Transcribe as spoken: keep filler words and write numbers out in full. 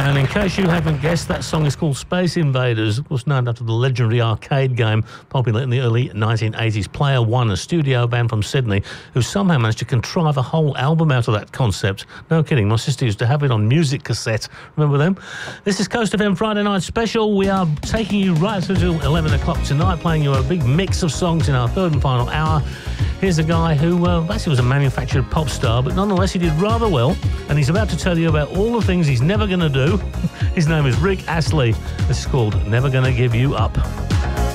And in case you haven't guessed, that song is called Space Invaders, of course known after the legendary arcade game popular in the early nineteen eighties. Player One, a studio band from Sydney, who somehow managed to contrive a whole album out of that concept. No kidding, my sister used to have it on music cassette. Remember them? This is Coast F M Friday Night Special. We are taking you right through to eleven o'clock tonight, playing you a big mix of songs in our third and final hour. Here's a guy who uh, basically was a manufactured pop star, but nonetheless he did rather well, and he's about to tell you about all the things he's never going to do. His name is Rick Astley. This is called Never Gonna Give You Up.